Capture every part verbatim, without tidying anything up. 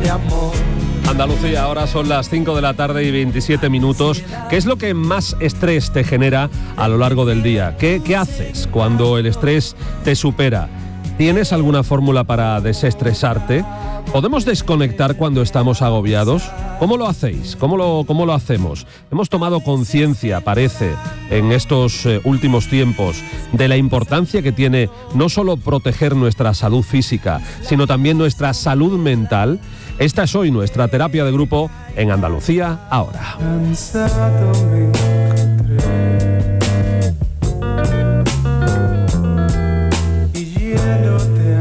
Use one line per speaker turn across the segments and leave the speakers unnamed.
de amor.
Andalucía, ahora son las cinco de la tarde y veintisiete minutos. ¿Qué es lo que más estrés te genera a lo largo del día? ¿Qué, qué haces cuando el estrés te supera? ¿Tienes alguna fórmula para desestresarte? ¿Podemos desconectar cuando estamos agobiados? ¿Cómo lo hacéis? ¿Cómo lo, cómo lo hacemos? Hemos tomado conciencia, parece, en estos eh, últimos tiempos, de la importancia que tiene no solo proteger nuestra salud física, sino también nuestra salud mental. Esta es hoy nuestra terapia de grupo en Andalucía Ahora.
Cansado me encontré y lleno de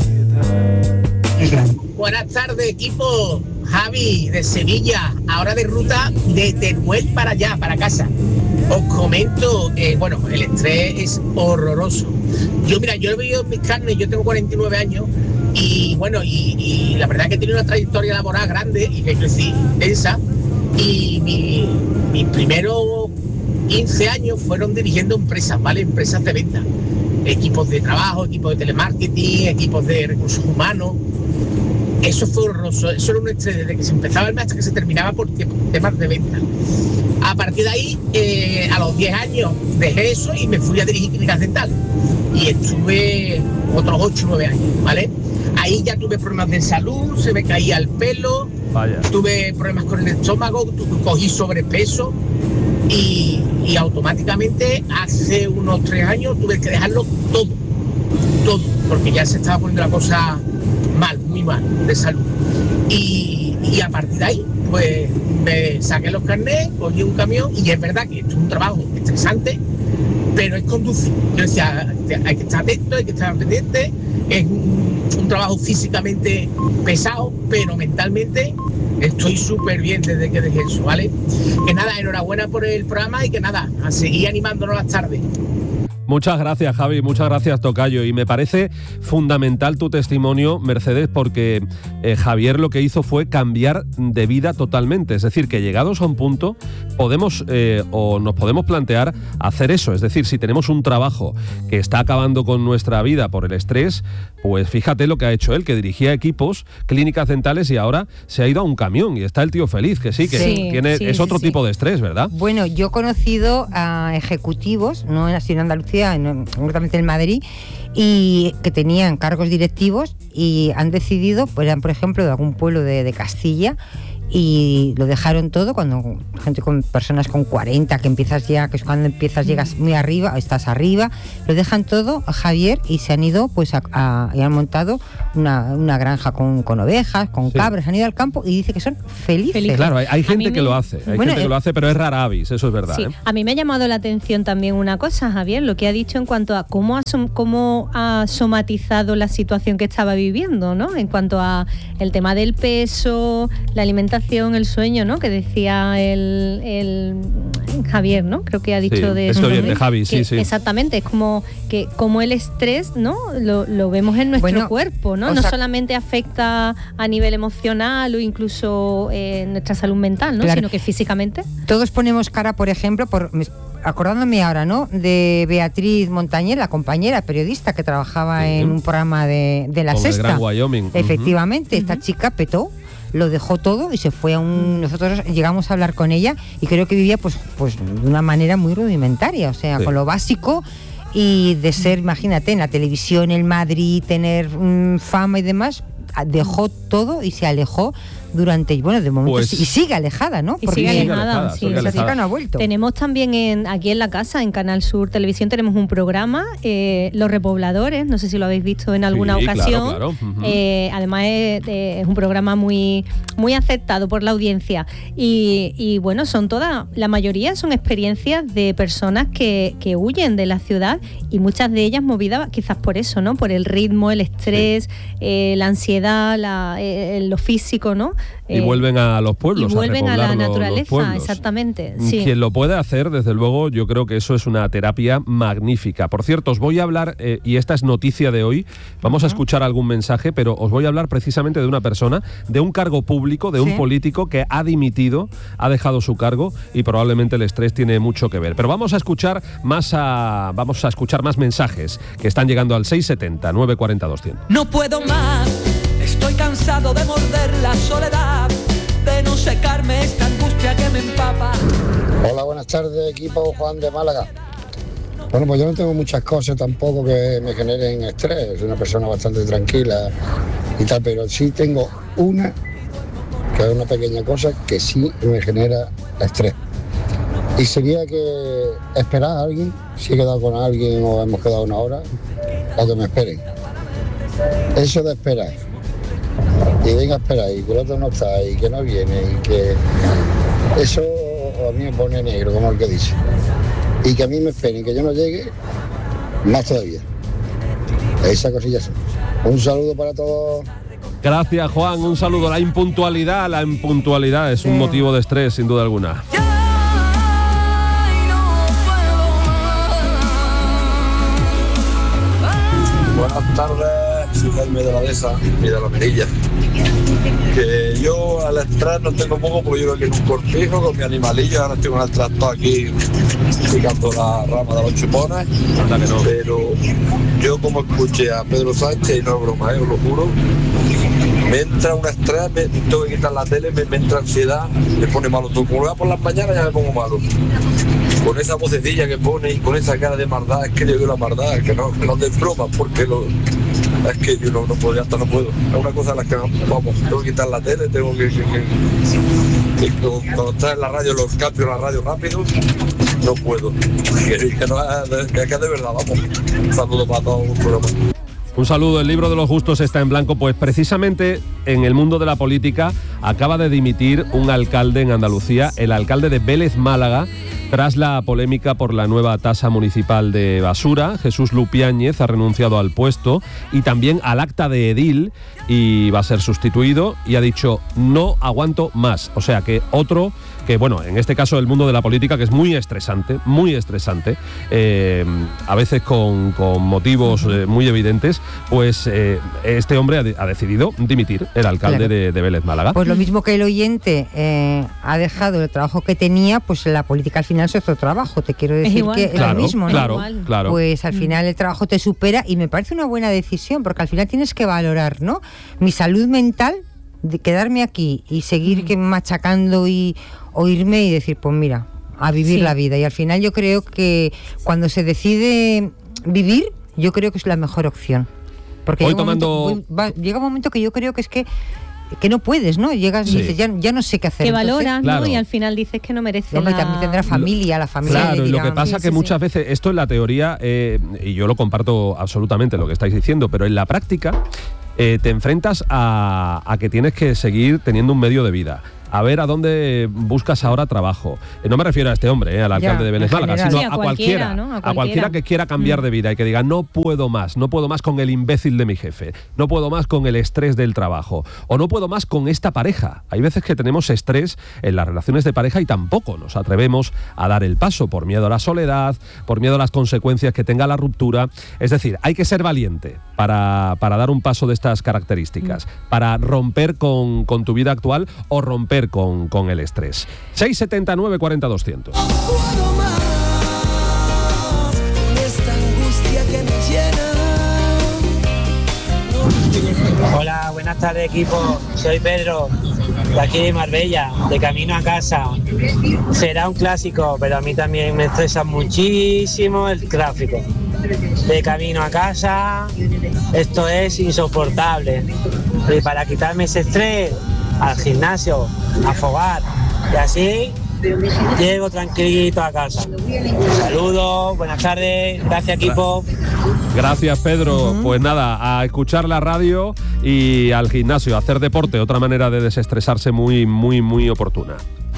ansiedad.
Buenas tardes, equipo. Javi, de Sevilla, ahora de ruta de Teruel para allá, para casa. Os comento, eh, bueno, el estrés es horroroso. Yo, mira, yo he vivido en mis carnes, yo tengo cuarenta y nueve años y, bueno, y, y la verdad que he tenido una trayectoria laboral grande y que crecí intensa. Y mi, mis primeros quince años fueron dirigiendo empresas, ¿vale? Empresas de venta. Equipos de trabajo, equipos de telemarketing, equipos de recursos humanos. Eso fue horroroso, eso era un estrés desde que se empezaba el mes hasta que se terminaba por temas de venta. A partir de ahí, eh, a los diez años, dejé eso y me fui a dirigir clínicas dentales. Y estuve otros ocho o nueve años, ¿vale? Ahí ya tuve problemas de salud, se me caía el pelo,
Vaya.
tuve problemas con el estómago, tuve, cogí sobrepeso y, y automáticamente hace unos tres años tuve que dejarlo todo, todo, porque ya se estaba poniendo la cosa mal, muy mal, de salud. Y, y a partir de ahí, pues me saqué los carnés, cogí un camión y es verdad que esto es un trabajo estresante, pero es conducir. Yo decía, hay que estar atento, hay que estar pendiente, es un, un trabajo físicamente pesado, pero mentalmente estoy súper bien desde que dejé eso, ¿vale? Que nada, enhorabuena por el programa y que nada, a seguir animándonos las tardes.
Muchas gracias, Javi, muchas gracias, tocayo. Y me parece fundamental tu testimonio, Mercedes, porque eh, Javier lo que hizo fue cambiar de vida totalmente. Es decir, que llegados a un punto podemos eh, o nos podemos plantear hacer eso. Es decir, si tenemos un trabajo que está acabando con nuestra vida por el estrés, pues fíjate lo que ha hecho él, que dirigía equipos, clínicas dentales y ahora se ha ido a un camión y está el tío feliz, que sí, que
Sí,
tiene,
sí,
es otro
sí.
tipo de estrés, ¿verdad?
Bueno, yo he conocido a ejecutivos, no en en Andalucía, en, concretamente en Madrid, y que tenían cargos directivos y han decidido, pues eran por ejemplo de algún pueblo de, de Castilla, y lo dejaron todo cuando gente con personas con cuarenta, que empiezas ya, que es cuando empiezas, llegas muy arriba, estás arriba, lo dejan todo, Javier, y se han ido pues a, a, y han montado una, una granja con, con ovejas, con
Sí.
cabras, han ido al campo y dice que son felices.
Felices.
Claro, hay, hay
A
gente
mí
que
me-
lo hace, hay
Bueno,
gente que
eh,
lo hace, pero es rara avis, eso es verdad.
Sí,
¿eh?
a mí me ha llamado la atención también una cosa, Javier, lo que ha dicho en cuanto a cómo ha, som- cómo ha somatizado la situación que estaba viviendo, ¿no? En cuanto a el tema del peso, la alimentación, el sueño, ¿no? Que decía el, el Javier, ¿no? Creo que ha dicho
Sí,
de
este
eso,
oyente,
¿no?
Javi,
Que
sí, sí.
Exactamente, es como que como el estrés, ¿no? Lo, lo vemos en nuestro
Bueno,
cuerpo, ¿no?
o
No
sea-
solamente afecta a nivel emocional o incluso eh, nuestra salud mental, ¿no?
Claro.
Sino que físicamente.
Todos ponemos cara, por ejemplo, por acordándome ahora, ¿no? De Beatriz Montañer, la compañera periodista que trabajaba
Sí.
en un programa de, de La
Con el
Sexta.
Gran Wyoming.
Efectivamente, esta chica petó, lo dejó todo y se fue a un... Nosotros llegamos a hablar con ella y creo que vivía pues, pues de una manera muy rudimentaria, o sea,
Sí.
con lo básico, y de ser, imagínate, en la televisión, en Madrid, tener mm, fama y demás, dejó todo y se alejó durante, bueno, de momento,
Pues-
y sigue alejada, ¿no?
Y sigue
Sigue
alejada,
alejada,
sí,
sigue
esa
sí, sí.
alejada.
chica no ha vuelto.
Tenemos también en, aquí en la casa, en Canal Sur Televisión, tenemos un programa, eh, Los Repobladores, no sé si lo habéis visto en alguna
Sí, claro,
ocasión.
claro, ujú.
Eh, además es, eh, es un programa muy, muy aceptado por la audiencia. Y, y bueno, son todas, la mayoría son experiencias de personas que, que huyen de la ciudad y muchas de ellas movidas quizás por eso, ¿no? Por el ritmo, el estrés, eh, la ansiedad, la, eh, lo físico, ¿no?
Y
Eh,
vuelven a los pueblos,
y vuelven a,
repoblar
la
los- los
naturaleza,
pueblos.
exactamente. Sí.
Quien lo puede hacer, desde luego, yo creo que eso es una terapia magnífica. Por cierto, os voy a hablar, eh, y esta es noticia de hoy, vamos uh-huh. a escuchar algún mensaje, pero os voy a hablar precisamente de una persona, de un cargo público, de un
Sí.
político que ha dimitido, ha dejado su cargo y probablemente el estrés tiene mucho que ver. Pero vamos a escuchar más a, vamos a escuchar más mensajes que están llegando al seis setenta, nueve cuarenta, doscientos.
No puedo más, estoy
Estoy cansado de morder la soledad, de no secarme esta angustia que me empapa.
Hola, buenas tardes, equipo Juan de Málaga. Bueno, pues yo no tengo muchas cosas tampoco que me generen estrés, soy una persona bastante tranquila y tal, pero sí tengo una, que es una pequeña cosa que sí me genera estrés. Y sería que esperar a alguien, si he quedado con alguien o hemos quedado una hora, o que me esperen. Eso de esperar, y venga a esperar, y que el otro no está, y que no viene, y que... Eso a mí me pone negro, como el que dice. Y que a mí me esperen, que yo no llegue, más todavía. Esa cosilla sí. Un saludo para todos.
Gracias, Juan, un saludo. La impuntualidad, la impuntualidad es un motivo de estrés, sin duda alguna.
Buenas tardes, soy Jaime de la Dehesa y de la Merilla. Que yo al estrés no tengo poco porque yo creo que en un cortijo con mi animalillo, ahora estoy con el tractor aquí picando la rama de los chupones, no. Pero yo como escuché a Pedro Sánchez, y no es broma, eh, os lo juro, me entra un estrés, me tengo que quitar la tele, me, me entra ansiedad, me pone malo todo. Como lo veo por las mañanas ya me pongo malo. Con esa vocecilla que pone y con esa cara de maldad, es que yo veo la maldad, que no, no de broma, porque lo, es que yo no, no puedo, ya hasta no puedo. Es una cosa en la que, vamos, tengo que quitar la tele, tengo que, que, que, que cuando está en la radio, los cambios la radio rápido, no puedo. Que, que, no, que, que de verdad, vamos. Un saludo para todos los programas.
Un saludo, el libro de los justos está en blanco, pues precisamente en el mundo de la política acaba de dimitir un alcalde en Andalucía, el alcalde de Vélez, Málaga, tras la polémica por la nueva tasa municipal de basura. Jesús Lupiáñez ha renunciado al puesto y también al acta de edil y va a ser sustituido y ha dicho no aguanto más, o sea que otro que, bueno, en este caso el mundo de la política, que es muy estresante, muy estresante, eh, a veces con, con motivos eh, muy evidentes, pues eh, este hombre ha, de, ha decidido dimitir, el alcalde claro. de, de Vélez, Málaga.
Pues lo mismo que el oyente eh, ha dejado el trabajo que tenía, pues la política al final es otro trabajo, te quiero decir es igual, que
claro,
es lo mismo, ¿no?
Claro, claro.
Pues al final el trabajo te supera y me parece una buena decisión, porque al final tienes que valorar, ¿no? Mi salud mental, de quedarme aquí y seguir mm. que machacando y oírme y decir, pues mira, a vivir sí. la vida. Y al final yo creo que cuando se decide vivir, yo creo que es la mejor opción. Porque
Hoy
llega,
tomando...
un momento, va, llega un momento que yo creo que es que que no puedes, ¿no? Llegas sí. y dices, ya, ya no sé qué hacer.
Que valoras,
Entonces,
¿no?
Claro.
Y al final dices que no merece
Hombre,
la...
también tendrá familia, la familia
Claro,
le dirá,
lo que pasa es
sí,
que
sí,
muchas
sí.
veces, esto en la teoría, eh, y yo lo comparto absolutamente lo que estáis diciendo, pero en la práctica eh, te enfrentas a, a que tienes que seguir teniendo un medio de vida. A ver a dónde buscas ahora trabajo. Eh, no me refiero a este hombre, eh, al alcalde
ya,
de Vélez, Málaga, sino
sí, a,
a, cualquiera,
cualquiera, ¿no? a cualquiera,
a cualquiera que quiera cambiar
mm.
de vida y que diga, no puedo más, no puedo más con el imbécil de mi jefe, no puedo más con el estrés del trabajo, o no puedo más con esta pareja. Hay veces que tenemos estrés en las relaciones de pareja y tampoco nos atrevemos a dar el paso por miedo a la soledad, por miedo a las consecuencias que tenga la ruptura. Es decir, hay que ser valiente para, para dar un paso de estas características, mm. para romper con, con tu vida actual o romper con, con el estrés. seis setenta y nueve cuarenta doscientos.
Hola, buenas tardes equipo, soy Pedro, de aquí de Marbella, de camino a casa. Será un clásico, pero a mí también me estresa muchísimo el tráfico. De camino a casa, esto es insoportable. Y para quitarme ese estrés, al gimnasio, a fogar, y así llego tranquilito a casa. Saludos, buenas tardes, gracias equipo.
Gracias Pedro, uh-huh. Pues nada, a escuchar la radio y al gimnasio, a hacer deporte, otra manera de desestresarse muy, muy, muy oportuna.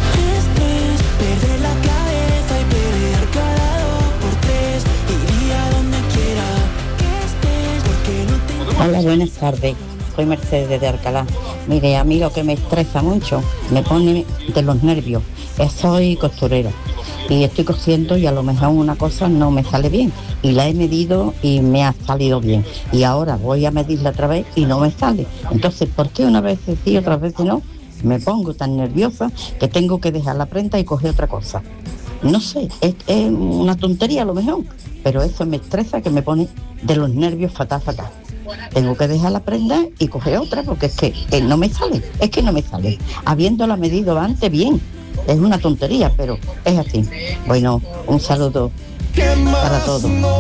Hola, buenas tardes. Soy Mercedes de Alcalá. Mire, a mí lo que me estresa mucho, me pone de los nervios. Soy costurera y estoy cosiendo y a lo mejor una cosa no me sale bien. Y la he medido y me ha salido bien. Y ahora voy a medirla otra vez y no me sale. Entonces, ¿por qué una vez sí y otras veces no? Me pongo tan nerviosa que tengo que dejar la prenda y coger otra cosa. No sé, es, es una tontería a lo mejor, pero eso me estresa, que me pone de los nervios fatal, fatal. tengo que dejar la prenda y coger otra, porque es que, que no me sale, es que no me sale. Habiéndola medido antes, bien, es una tontería, pero es así. Bueno, un saludo para todos.
No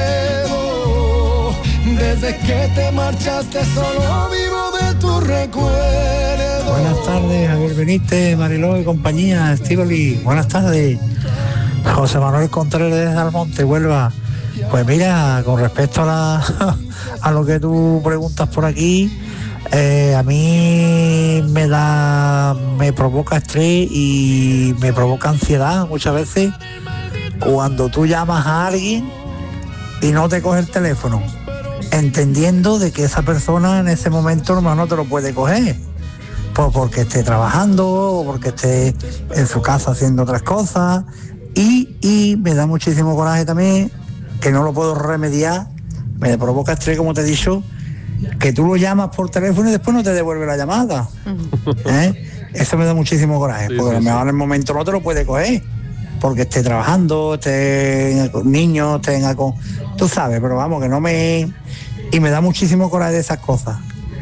puedo, desde que te marchaste solo vivo de tu recuerdo.
Buenas tardes, Javier Benítez, Mariló y compañía, Estíbali. Buenas tardes, José Manuel Contreras desde Almonte, Huelva. Pues mira, con respecto a, la, a lo que tú preguntas por aquí, eh, a mí me da, me provoca estrés y me provoca ansiedad muchas veces cuando tú llamas a alguien y no te coge el teléfono, entendiendo de que esa persona en ese momento normal no te lo puede coger, pues porque esté trabajando o porque esté en su casa haciendo otras cosas, y, y me da muchísimo coraje también, que no lo puedo remediar, me provoca estrés, como te he dicho, que tú lo llamas por teléfono y después no te devuelve la llamada. ¿Eh? Eso me da muchísimo coraje, sí, porque sí, a lo mejor sí. En el momento no te lo puede coger, porque esté trabajando, esté con niños, tenga con... Tú sabes, pero vamos, que no me... Y me da muchísimo coraje de esas cosas.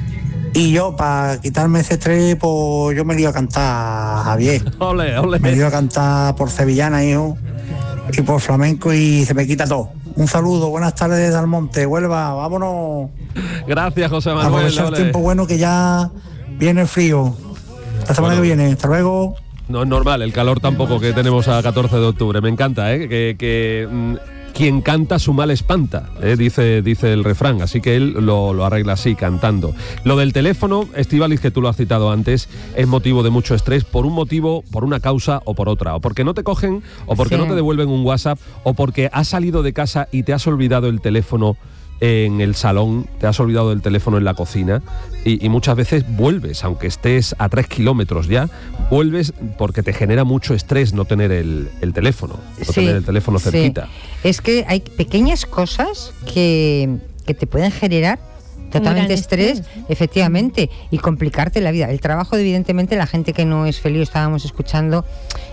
Y yo, para quitarme ese estrés, pues yo me iba a cantar, Javier. Ole, ole. Me iba a cantar por sevillana, hijo, y por flamenco, y se me quita todo. Un saludo, buenas tardes desde Almonte, Huelva, vámonos.
Gracias, José Manuel.
Aprovechar el tiempo bueno, que ya viene el frío. La semana bueno. que viene, hasta luego.
No es normal, el calor tampoco que tenemos a catorce de octubre. Me encanta, ¿eh? Que, que mm, quien canta su mal espanta, ¿eh? dice, dice el refrán. Así que él lo, lo arregla así, cantando. Lo del teléfono, Estíbaliz, que tú lo has citado antes, es motivo de mucho estrés por un motivo, por una causa o por otra. O porque no te cogen, o porque sí. no te devuelven un WhatsApp, o porque has salido de casa y te has olvidado el teléfono en el salón, te has olvidado del teléfono en la cocina, y, y muchas veces vuelves, aunque estés a tres kilómetros ya, vuelves porque te genera mucho estrés no tener el, el teléfono, no sí, tener el teléfono cerquita.
Sí. Es que hay pequeñas cosas que, que te pueden generar totalmente estrés, estrés, efectivamente, y complicarte la vida. El trabajo, evidentemente, la gente que no es feliz, estábamos escuchando,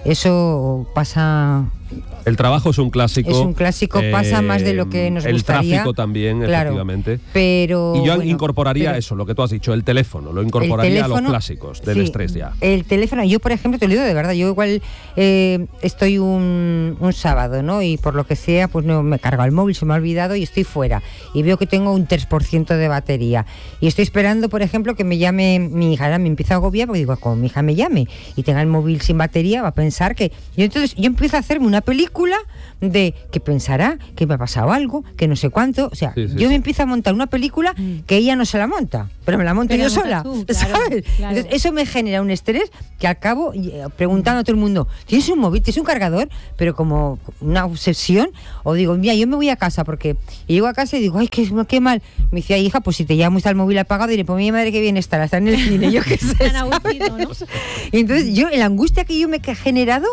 eso pasa...
El trabajo es un clásico.
Es un clásico, eh, pasa más de lo que nos
el
gustaría.
El tráfico también, claro, efectivamente.
Pero,
y yo
bueno,
incorporaría
pero,
eso, lo que tú has dicho, el teléfono, lo incorporaría teléfono, a los clásicos del
sí,
estrés ya.
El teléfono, yo por ejemplo, te lo digo de verdad, yo igual eh, estoy un, un sábado, ¿no? Y por lo que sea, pues no me cargo el móvil, se me ha olvidado y estoy fuera. Y veo que tengo un tres por ciento de batería. Y estoy esperando, por ejemplo, que me llame mi hija. Ahora me empieza a agobiar porque digo, como mi hija me llame y tenga el móvil sin batería, va a pensar que... Y entonces yo empiezo a hacerme una película de que pensará que me ha pasado algo, que no sé cuánto, o sea, sí, sí, yo sí. me empiezo a montar una película que ella no se la monta, pero me la monto pero yo sola, tú, claro, ¿sabes? Claro. Entonces, eso me genera un estrés que al cabo, preguntando a todo el mundo, ¿tienes un móvil? ¿Tienes un cargador? Pero como una obsesión, o digo, mira, yo me voy a casa porque y llego a casa y digo, ay, qué, qué mal. Me decía, hija, pues si te llamo y está el móvil apagado, diré, pues mi madre que bien estará, está en el cine, yo qué sé, ¿sabes? ¿No? Y entonces yo, la angustia que yo me he generado,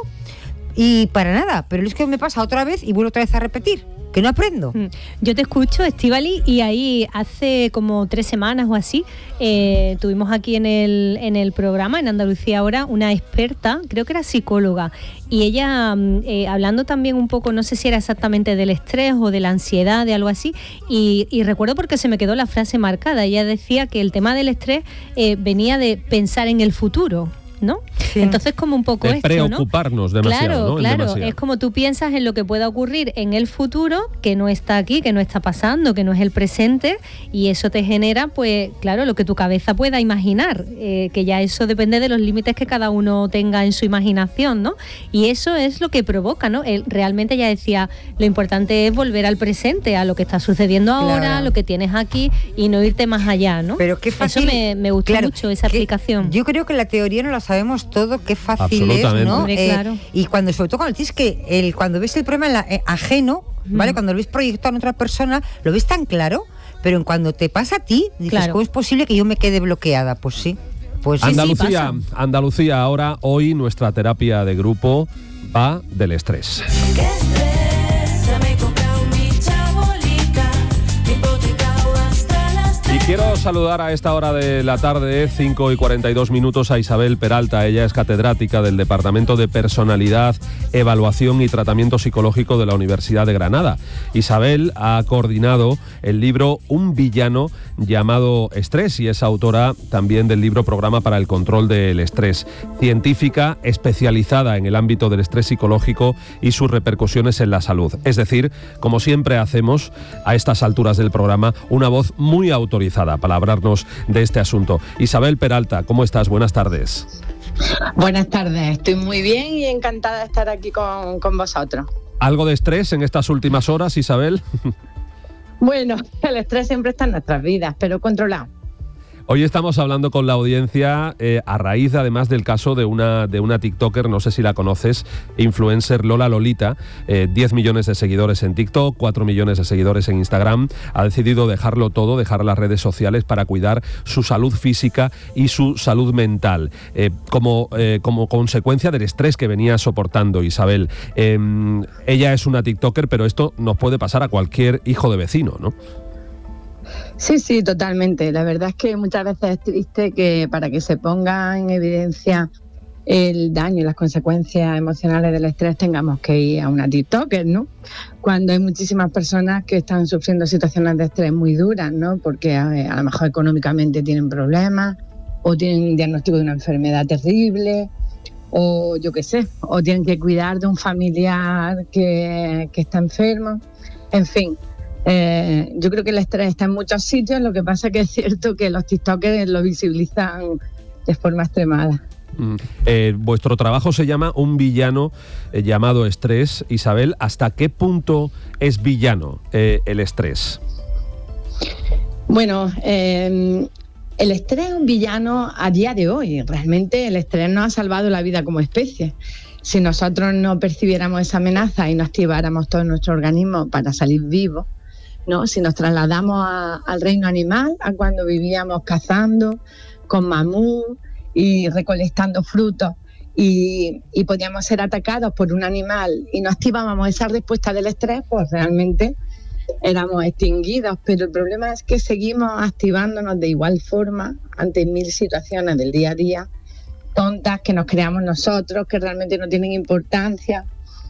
y para nada, pero es que me pasa otra vez y vuelvo otra vez a repetir, que no aprendo.
Yo te escucho, Estíbaliz, y ahí hace como tres semanas o así, eh, tuvimos aquí en el, en el programa, en Andalucía Ahora, una experta, creo que era psicóloga, y ella, eh, hablando también un poco, no sé si era exactamente del estrés o de la ansiedad, de algo así, y, y recuerdo porque se me quedó la frase marcada. Ella decía que el tema del estrés eh, venía de pensar en el futuro, ¿no? Sí. Entonces como un poco
de
esto,
preocuparnos
¿no?
demasiado,
claro,
¿no?
Claro,
demasiado.
Es como tú piensas en lo que pueda ocurrir en el futuro, que no está aquí, que no está pasando, que no es el presente, y eso te genera, pues, claro, lo que tu cabeza pueda imaginar, eh, que ya eso depende de los límites que cada uno tenga en su imaginación, ¿no? Y eso es lo que provoca, ¿no? Él, realmente ya decía, lo importante es volver al presente, a lo que está sucediendo ahora, claro, lo que tienes aquí, y no irte más allá, ¿no?
Pero qué fácil.
Eso me, me gustó
claro,
mucho, esa explicación.
Yo creo que la teoría no la sabemos todo, qué fácil es, ¿no?
Hombre,
eh,
claro.
Y cuando, sobre todo cuando tienes que, el, cuando ves el problema en la, eh, ajeno, ¿vale? Mm. Cuando lo ves proyectado en otra persona, lo ves tan claro, pero en cuando te pasa a ti, dices, claro, ¿cómo es posible que yo me quede bloqueada? Pues sí. Pues
Andalucía,
sí, sí
Andalucía Ahora, hoy nuestra terapia de grupo va del estrés. Quiero saludar a esta hora de la tarde, cinco y cuarenta y dos minutos, a Isabel Peralta. Ella es catedrática del Departamento de Personalidad, Evaluación y Tratamiento Psicológico de la Universidad de Granada. Isabel ha coordinado el libro Un villano llamado Estrés y es autora también del libro Programa para el Control del Estrés. Científica especializada en el ámbito del estrés psicológico y sus repercusiones en la salud. Es decir, como siempre hacemos a estas alturas del programa, una voz muy autorizada para hablarnos de este asunto. Isabel Peralta, ¿cómo estás? Buenas tardes.
Buenas tardes, estoy muy bien y encantada de estar aquí con, con vosotros.
¿Algo de estrés en estas últimas horas, Isabel?
Bueno, el estrés siempre está en nuestras vidas, pero controlado.
Hoy estamos hablando con la audiencia eh, a raíz además del caso de una, de una TikToker, no sé si la conoces, influencer Lola Lolita, eh, diez millones de seguidores en TikTok, cuatro millones de seguidores en Instagram, ha decidido dejarlo todo, dejar las redes sociales para cuidar su salud física y su salud mental, eh, como, eh, como consecuencia del estrés que venía soportando Isabel. Eh, ella es una TikToker, pero esto nos puede pasar a cualquier hijo de vecino, ¿no?
Sí, sí, totalmente. La verdad es que muchas veces es triste que para que se ponga en evidencia el daño y las consecuencias emocionales del estrés tengamos que ir a una TikToker, ¿no? Cuando hay muchísimas personas que están sufriendo situaciones de estrés muy duras, ¿no? Porque a, a lo mejor económicamente tienen problemas o tienen un diagnóstico de una enfermedad terrible o yo qué sé, o tienen que cuidar de un familiar que, que está enfermo, en fin. Eh, yo creo que el estrés está en muchos sitios, lo que pasa es que es cierto que los TikTokers lo visibilizan de forma extremada.
Mm. Eh, vuestro trabajo se llama Un villano eh, llamado Estrés. Isabel, ¿hasta qué punto es villano eh, el estrés?
Bueno, eh, el estrés es un villano a día de hoy. Realmente el estrés nos ha salvado la vida como especie. Si nosotros no percibiéramos esa amenaza y no activáramos todo nuestro organismo para salir vivos, ¿no? Si nos trasladamos a, al reino animal, a cuando vivíamos cazando con mamut y recolectando frutos y, y podíamos ser atacados por un animal y no activábamos esa respuesta del estrés, pues realmente éramos extinguidos. Pero el problema es que seguimos activándonos de igual forma ante mil situaciones del día a día, tontas que nos creamos nosotros, que realmente no tienen importancia.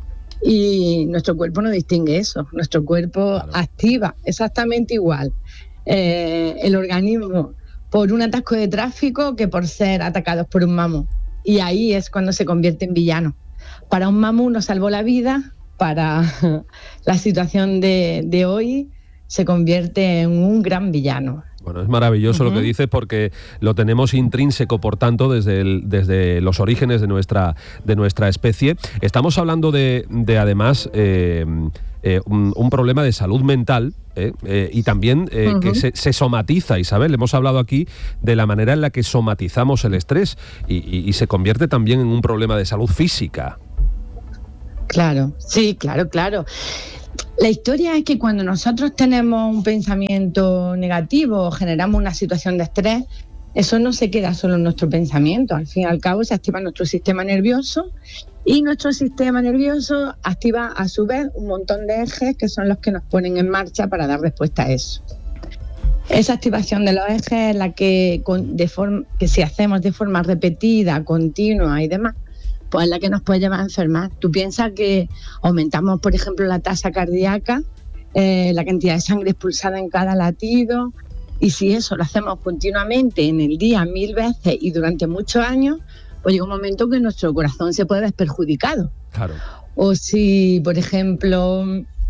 Y nuestro cuerpo no distingue eso, nuestro cuerpo claro. activa exactamente igual eh, el organismo por un atasco de tráfico que por ser atacados por un mamut. Y ahí es cuando se convierte en villano. Para un mamut nos salvó la vida, para la situación de, de hoy se convierte en un gran villano.
Bueno, es maravilloso uh-huh. lo que dices porque lo tenemos intrínseco, por tanto, desde, el, desde los orígenes de nuestra, de nuestra especie. Estamos hablando de, de además, eh, eh, un, un problema de salud mental eh, eh, y también eh, uh-huh. que se, se somatiza, Isabel. Hemos hablado aquí de la manera en la que somatizamos el estrés y, y, y se convierte también en un problema de salud física.
Claro, sí, claro, claro. La historia es que cuando nosotros tenemos un pensamiento negativo o generamos una situación de estrés, eso no se queda solo en nuestro pensamiento. Al fin y al cabo se activa nuestro sistema nervioso y nuestro sistema nervioso activa a su vez un montón de ejes que son los que nos ponen en marcha para dar respuesta a eso. Esa activación de los ejes es la que, de forma, que si hacemos de forma repetida, continua y demás, pues es la que nos puede llevar a enfermar. Tú piensas que aumentamos, por ejemplo, la tasa cardíaca, eh, la cantidad de sangre expulsada en cada latido, y si eso lo hacemos continuamente en el día mil veces y durante muchos años, pues llega un momento que nuestro corazón se puede ver perjudicado.
Claro.
O si, por ejemplo,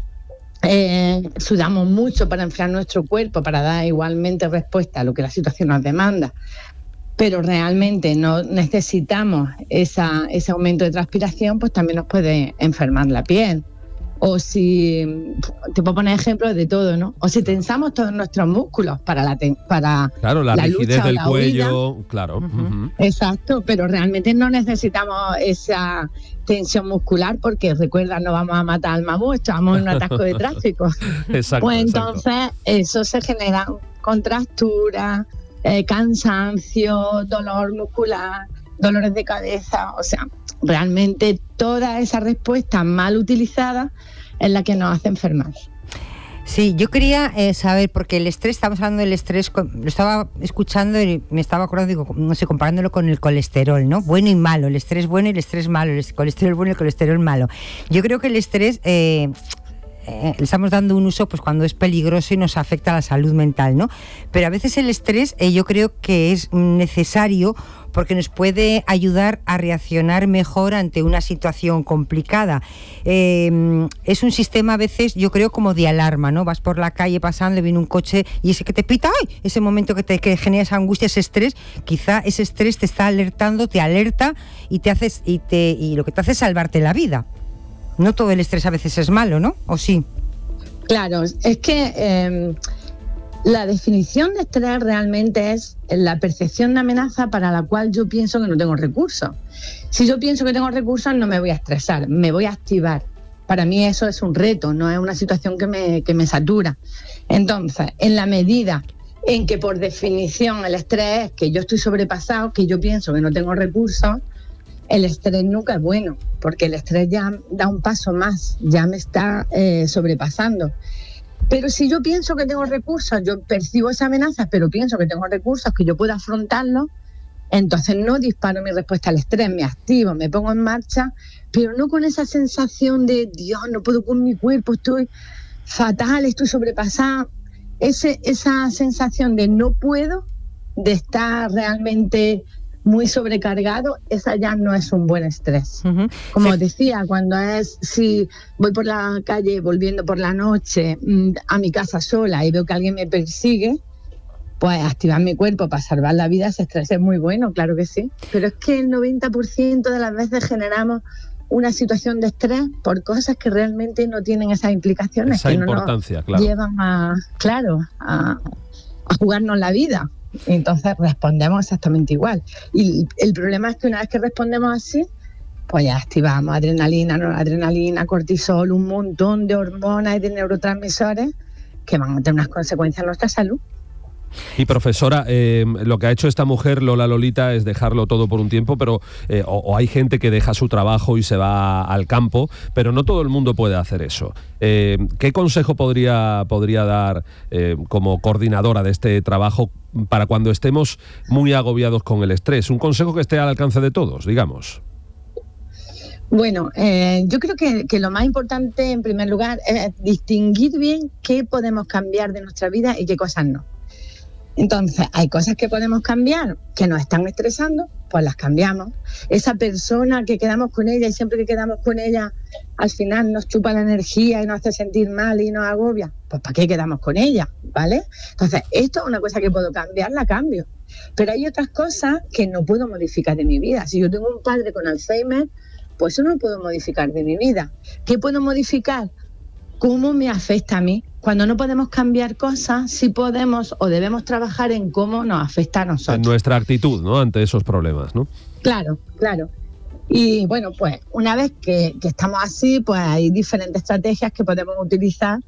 eh, sudamos mucho para enfriar nuestro cuerpo, para dar igualmente respuesta a lo que la situación nos demanda, pero realmente no necesitamos esa, ese aumento de transpiración, pues también nos puede enfermar la piel. O si, te puedo poner ejemplos de todo, ¿no? O si tensamos todos nuestros músculos para la ten, para
Claro, la, la rigidez del cuello,
huida.
Claro.
Uh-huh.
Uh-huh.
Exacto, pero realmente no necesitamos esa tensión muscular porque, recuerda, no vamos a matar al mamut, estamos en un atasco de tráfico.
Exacto,
pues entonces
exacto.
eso se genera contracturas, Eh, cansancio, dolor muscular, dolores de cabeza, o sea, realmente toda esa respuesta mal utilizada es la que nos hace enfermar.
Sí, yo quería eh, saber, porque el estrés, estamos hablando del estrés, lo estaba escuchando y me estaba acordando, digo, no sé, comparándolo con el colesterol, ¿no? Bueno y malo, el estrés bueno y el estrés malo, el colesterol bueno y el colesterol malo. Yo creo que el estrés... Eh, Eh, le estamos dando un uso pues cuando es peligroso y nos afecta a la salud mental, ¿no? Pero a veces el estrés eh, yo creo que es necesario porque nos puede ayudar a reaccionar mejor ante una situación complicada. Eh, es un sistema a veces, yo creo, como de alarma, ¿no? Vas por la calle pasando, viene un coche y ese que te pita, ¡ay! Ese momento que te que genera esa angustia, ese estrés, quizá ese estrés te está alertando, te alerta y te haces y te y lo que te hace es salvarte la vida. No todo el estrés a veces es malo, ¿no? ¿O sí?
Claro, es que eh, la definición de estrés realmente es la percepción de amenaza para la cual yo pienso que no tengo recursos. Si yo pienso que tengo recursos, no me voy a estresar, me voy a activar. Para mí eso es un reto, no es una situación que me, que me satura. Entonces, en la medida en que por definición el estrés es que yo estoy sobrepasado, que yo pienso que no tengo recursos, el estrés nunca es bueno, porque el estrés ya da un paso más, ya me está eh, sobrepasando. Pero si yo pienso que tengo recursos, yo percibo esa amenaza, pero pienso que tengo recursos, que yo puedo afrontarlo, entonces no disparo mi respuesta al estrés, me activo, me pongo en marcha, pero no con esa sensación de, Dios, no puedo con mi cuerpo, estoy fatal, estoy sobrepasada. Ese, esa sensación de no puedo, de estar realmente muy sobrecargado, esa ya no es un buen estrés. Uh-huh. Como sí. decía, cuando es, si voy por la calle volviendo por la noche mmm, a mi casa sola y veo que alguien me persigue, pues activar mi cuerpo para salvar la vida, ese estrés es muy bueno, claro que sí. Pero es que el noventa por ciento de las veces generamos una situación de estrés por cosas que realmente no tienen esas implicaciones.
Esa
que
importancia,
no nos
claro.
llevan a, claro, a, a jugarnos la vida. Entonces respondemos exactamente igual. Y el problema es que una vez que respondemos así, pues ya activamos adrenalina, noradrenalina, cortisol, un montón de hormonas y de neurotransmisores que van a tener unas consecuencias en nuestra salud.
Y profesora, eh, lo que ha hecho esta mujer, Lola Lolita, es dejarlo todo por un tiempo, pero eh, o, o hay gente que deja su trabajo y se va al campo, pero no todo el mundo puede hacer eso. Eh, ¿Qué consejo podría, podría dar eh, como coordinadora de este trabajo para cuando estemos muy agobiados con el estrés? Un consejo que esté al alcance de todos, digamos.
Bueno, eh, yo creo que, que lo más importante, en primer lugar, es distinguir bien qué podemos cambiar de nuestra vida y qué cosas no. Entonces, hay cosas que podemos cambiar, que nos están estresando, pues las cambiamos. Esa persona que quedamos con ella y siempre que quedamos con ella, al final nos chupa la energía y nos hace sentir mal y nos agobia, pues ¿para qué quedamos con ella? ¿Vale? Entonces, esto es una cosa que puedo cambiar, la cambio. Pero hay otras cosas que no puedo modificar de mi vida. Si yo tengo un padre con Alzheimer, pues eso no lo puedo modificar de mi vida. ¿Qué puedo modificar? ¿Cómo me afecta a mí? Cuando no podemos cambiar cosas, sí podemos o debemos trabajar en cómo nos afecta a nosotros.
En nuestra actitud, ¿no?, ante esos problemas, ¿no?
Claro, claro. Y bueno, pues una vez que, que estamos así, pues hay diferentes estrategias que podemos utilizar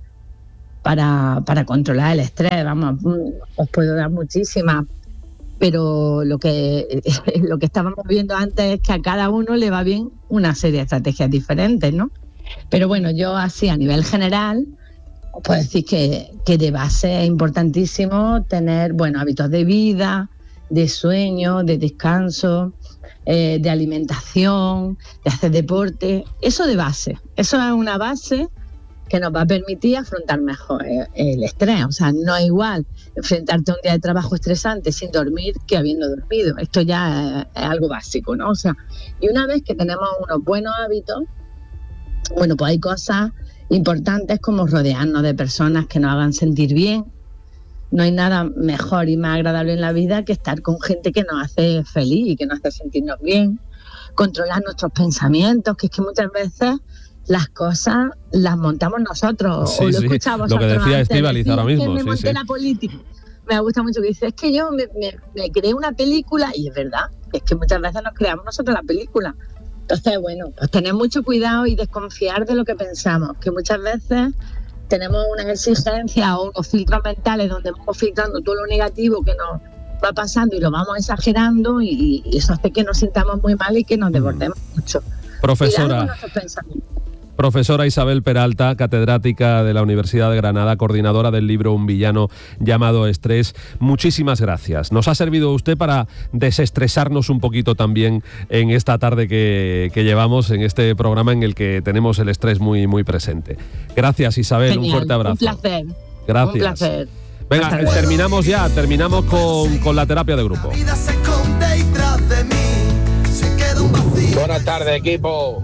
para, para controlar el estrés. Vamos, os puedo dar muchísimas, pero lo que, lo que estábamos viendo antes es que a cada uno le va bien una serie de estrategias diferentes, ¿no? Pero bueno, yo así a nivel general os puedo decir que, que de base es importantísimo tener buenos hábitos de vida, de sueño, de descanso, eh, de alimentación, de hacer deporte. Eso de base, eso es una base que nos va a permitir afrontar mejor el, el estrés. O sea, no es igual enfrentarte a un día de trabajo estresante sin dormir que habiendo dormido. Esto ya es, es algo básico, ¿no? O sea, y una vez que tenemos unos buenos hábitos, bueno, pues hay cosas importantes como rodearnos de personas que nos hagan sentir bien. No hay nada mejor y más agradable en la vida que estar con gente que nos hace feliz y que nos hace sentirnos bien. Controlar nuestros pensamientos, que es que muchas veces las cosas las montamos nosotros.
Sí,
o lo
sí,
escuchamos
lo que decía Estíbaliz ahora mismo.
Que me
sí,
monté
sí.
la política. Me gusta mucho que dice, es que yo me, me, me creé una película, y es verdad, es que muchas veces nos creamos nosotros la película. Entonces, bueno, pues tener mucho cuidado y desconfiar de lo que pensamos, que muchas veces tenemos unas exigencias o unos filtros mentales donde vamos filtrando todo lo negativo que nos va pasando y lo vamos exagerando, y, y eso hace que nos sintamos muy mal y que nos desbordemos mucho.
Profesora, Profesora Isabel Peralta, catedrática de la Universidad de Granada, coordinadora del libro Un villano llamado Estrés, muchísimas gracias. Nos ha servido usted para desestresarnos un poquito también en esta tarde que, que llevamos en este programa en el que tenemos el estrés muy, muy presente. Gracias, Isabel. Genial, un fuerte abrazo.
Un placer.
Gracias.
Un placer.
Venga, terminamos ya, terminamos con, con la terapia de grupo.
Buenas tardes, equipo.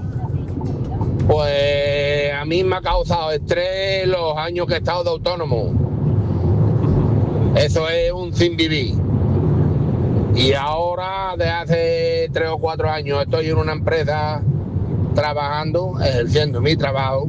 Pues a mí me ha causado estrés los años que he estado de autónomo. Eso es un sin vivir. Y ahora, desde hace tres o cuatro años, estoy en una empresa trabajando, ejerciendo mi trabajo,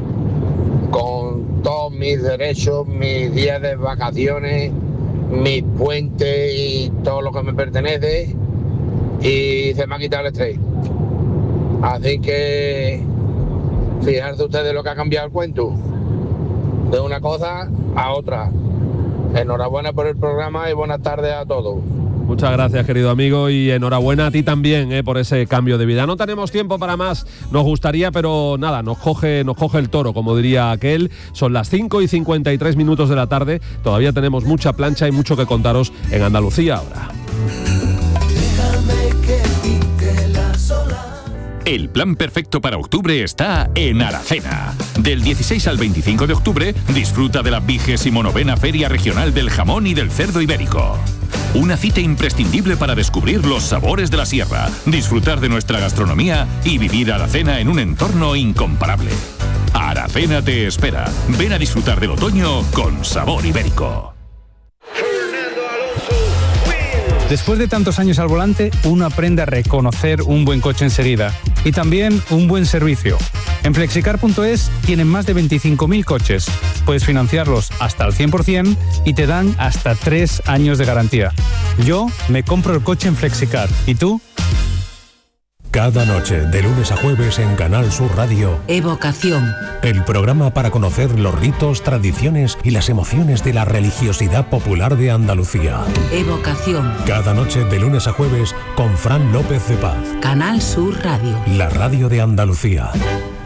con todos mis derechos, mis días de vacaciones, mis puentes y todo lo que me pertenece, y se me ha quitado el estrés. Así que fijarse ustedes lo que ha cambiado el cuento, de una cosa a otra. Enhorabuena por el programa y buenas tardes a todos.
Muchas gracias, querido amigo, y enhorabuena a ti también eh, por ese cambio de vida. No tenemos tiempo para más, nos gustaría, pero nada, nos coge, nos coge el toro, como diría aquel. Son las cinco y cincuenta y tres minutos de la tarde, todavía tenemos mucha plancha y mucho que contaros en Andalucía ahora.
El plan perfecto para octubre está en Aracena. Del dieciséis al veinticinco de octubre, disfruta de la vigésimo novena Feria Regional del Jamón y del Cerdo Ibérico. Una cita imprescindible para descubrir los sabores de la sierra, disfrutar de nuestra gastronomía y vivir Aracena en un entorno incomparable. Aracena te espera. Ven a disfrutar del otoño con sabor ibérico.
Después de tantos años al volante, uno aprende a reconocer un buen coche enseguida y también un buen servicio. En flexicar punto es tienen más de veinticinco mil coches. Puedes financiarlos hasta el cien por ciento y te dan hasta tres años de garantía. Yo me compro el coche en Flexicar. ¿Y tú?
Cada noche, de lunes a jueves en Canal Sur Radio,
Evocación.
El programa para conocer los ritos, tradiciones y las emociones de la religiosidad popular de Andalucía.
Evocación.
Cada noche, de lunes a jueves, con Fran López de Paz.
Canal Sur Radio.
La radio de Andalucía.